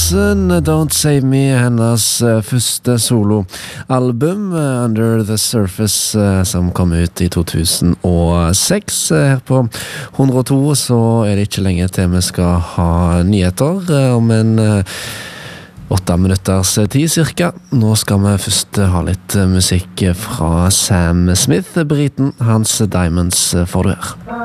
Johnson, Don't Save Me, hennes første soloalbum Under the Surface, som kom ut i 2006. Her på 102 så er det ikke lenge til vi skal ha nyheter om en 8 minutters tid cirka. Nå skal vi først ha litt musikk fra Sam Smith, briten. Hans Diamonds får du her.